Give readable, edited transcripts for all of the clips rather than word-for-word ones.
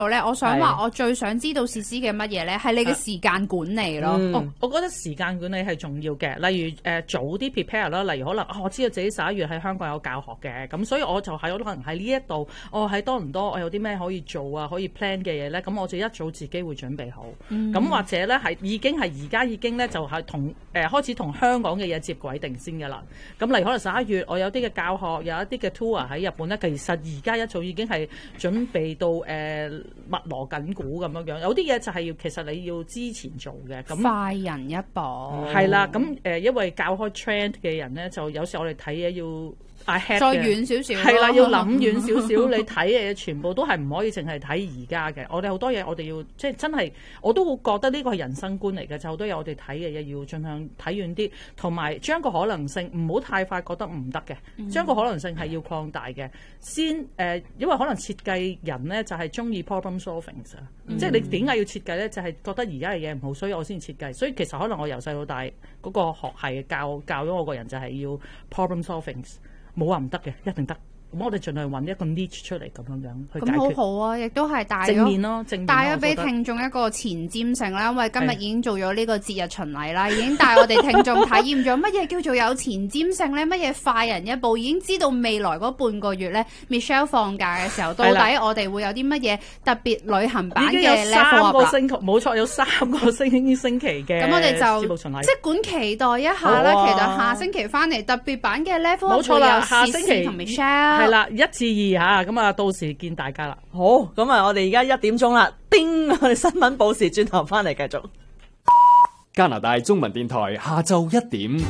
咧，我想話我最想知道CC嘅乜嘢咧，係你嘅時間管理咯。 我覺得時間管理係重要嘅，例如早啲 prepare 啦，例如可能我知道自己11月喺香港有教學嘅，咁所以我就可能喺呢一度，我喺多倫多我有啲咩可以做啊，可以 plan 嘅嘢咧，咁我就一早自己會準備好。咁或者咧係而家已經咧就係開始同香港嘅嘢接軌定先㗎啦。咁例如可能11月我有啲嘅教學，有一啲嘅 tour 喺日本咧，其實而家一早已經係準備到密鑼緊鼓咁樣，有啲嘢就係其實你要之前做嘅。咁快人一步。 係啦，咁因為教開 trend 嘅人咧，就有時我哋睇嘢要再遠少少， 係啦，要諗遠少少。你睇嘅嘢全部都係唔可以淨係睇而家嘅。我哋好多嘢，我哋要即係真係，我都會覺得呢個係人生觀嚟嘅。就好多嘢我哋睇嘅嘢要盡量睇遠啲，同埋將個可能性唔好太快覺得唔得嘅，將個可能性係要擴大嘅。先因為可能設計人咧就係中意 problem solving 即係你點解要設計咧？就係覺得而家嘅嘢唔好，所以我先設計。所以其實可能我由細到大嗰個學系教咗我個人就係要 problem solving。冇話唔得嘅，一定得。咁我哋盡量揾一個 niche 出嚟咁樣去解決。 咁好好啊，亦都係正面咯， 帶咗俾聽眾一個前瞻性啦。因為今日已經做咗呢個節日巡禮啦，已經帶我哋聽眾體驗咗乜嘢叫做有前瞻性咧，乜嘢快人一步，已經知道未來嗰半個月咧 Michelle 放假嘅時候，到底我哋會有啲乜嘢特別旅行版嘅 level up 啦。 已經有3個星期，冇錯，有3個星期嘅。 咁我哋就節目巡禮， 即管期待一下啦。期待下星期翻嚟特別版嘅 level up 會有下星期同 Michelle。 係啦，1至2嚇，咁啊到時見大家啦。 好，咁啊我哋而家1點鐘啦，叮！我哋新聞報時轉頭翻嚟繼續。 加拿大中文電台下晝1點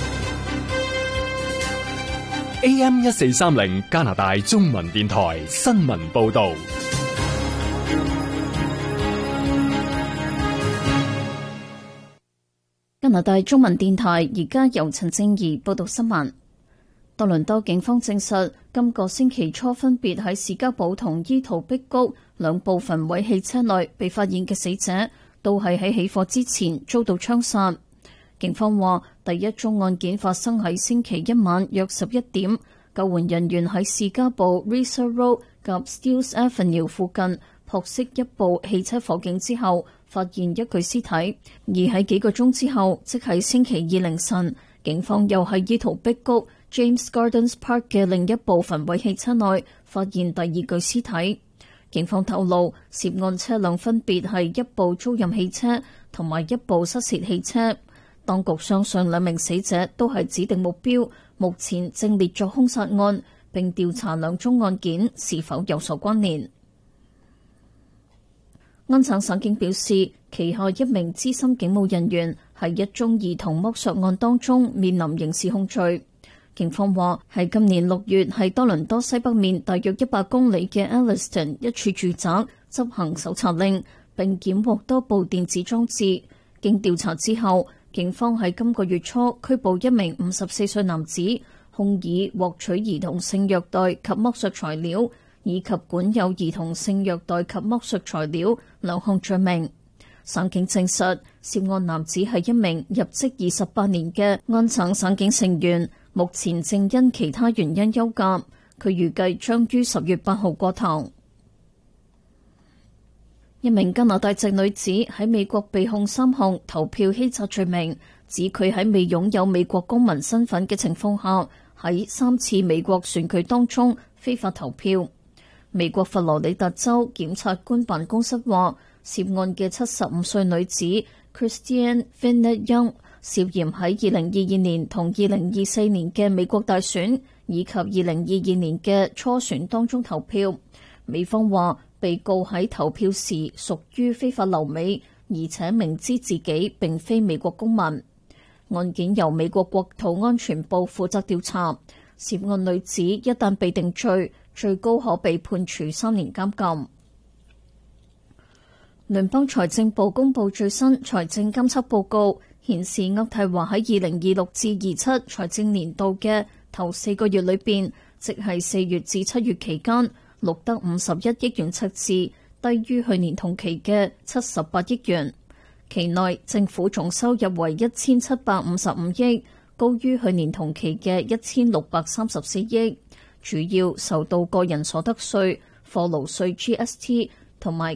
AM 1430加拿大中文電台新聞報導。 加拿大中文電台而家由陳正儀報道新聞。多倫多警方證實，今個星期初分別喺士嘉堡同伊圖碧谷兩部焚毀汽車內被發現嘅死者，都係喺起火之前遭到槍殺。警方話，第一宗案件發生喺星期一晚約11點，救援人員喺士嘉堡 Risa Road 及 Steeles Avenue 附近撲熄一部汽車火警之後，發現一具屍體。而喺幾個鐘之後，即係星期二凌晨，警方又喺伊圖碧谷James Gardens Park 嘅另一部焚毀汽車內發現第二具屍體。警方透露，涉案車輛分別係一部租賃汽車同埋一部失竊汽車。當局相信兩名死者都係指定目標，目前正列作兇殺案，並調查兩宗案件是否有所關聯。安省省警表示，旗下一名資深警務人員喺一宗兒童剝削案當中面臨刑事控罪。警方話，喺今年6月喺多倫多西北面大約100公里嘅 Elliston 一處住宅執行搜查令，並檢獲多部電子裝置。經調查之後，警方喺今個月初拘捕一名54歲男子，控以獲取兒童性虐待及剝削材料，以及管有兒童性虐待及剝削材料兩項罪名。省警證實，涉案男子係一名入職28年嘅安省省警成員，目前正因其他原因休假。佢預計將於10月8號過堂。一名加拿大籍女子喺美國被控3項投票欺詐罪名，指佢喺未擁有美國公民身份嘅情況下，喺3次美國選舉當中非法投票。美國佛羅里達州檢察官辦公室話，涉案嘅75歲女子 Christiane Finet Young 涉嫌喺2022年同2024年嘅美國大選以及2022年嘅初選當中投票。美方話，被告喺投票時屬於非法留美，而且明知自己並非美國公民。案件由美國國土安全部負責調查。涉案女子一旦被定罪，最高可被判處3年監禁。聯邦財政部公布最新財政監測報告，顯示渥太華喺2026至27財政年度嘅頭4個月裏邊，即係4月至7月期間，錄得51億元赤字，低於去年同期嘅78億元。期內政府總收入為1755億，高於去年同期嘅1634億，主要受到個人所得稅、貨勞稅 GST 同埋